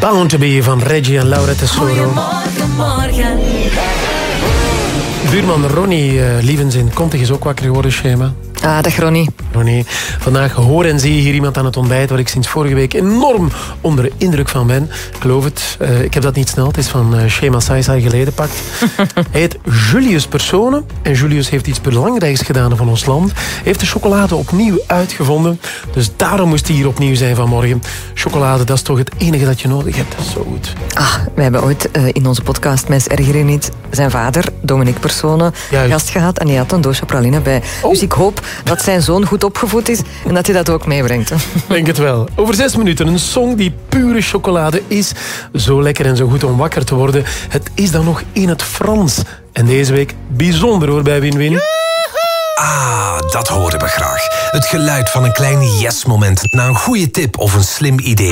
Bound to Be van Reggie en Laura Tesoro. Goedemorgen. Buurman Ronnie Lievens in Kontig is ook wakker geworden, Shema. Ah, dag Ronnie. Ronnie, vandaag hoor en zie je hier iemand aan het ontbijt waar ik sinds vorige week enorm onder de indruk van ben. Ik geloof het. Ik heb dat niet snel. Het is van Shema Saisai geleden pakt. Hij heet Julius Persone. En Julius heeft iets belangrijks gedaan voor ons land. Hij heeft de chocolade opnieuw uitgevonden. Dus daarom moest hij hier opnieuw zijn vanmorgen. Chocolade, dat is toch het enige dat je nodig hebt. Dat is zo goed. Ah, we hebben ooit in onze podcast Mens Ergeren Niet zijn vader, Dominique Persone, gast gehad. En die had een doosje praline bij. Oh. Dus ik hoop dat zijn zoon goed opgevoed is en dat hij dat ook meebrengt. Denk het wel. Over 6 minuten een song die pure chocolade is. Zo lekker en zo goed om wakker te worden. Het is dan nog in het Frans. En deze week bijzonder hoor bij Win-Win. Ah, dat horen we graag. Het geluid van een klein yes-moment na een goede tip of een slim idee.